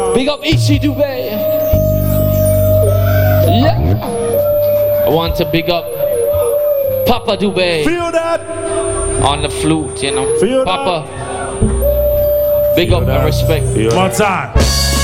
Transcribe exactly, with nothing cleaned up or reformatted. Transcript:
Big up Ishi Dubé. Yeah. I want to big up Papa Dubé. Feel that? On the flute, you know. Feel Papa. that? Big Feel up that. and respect. Feel One that. time.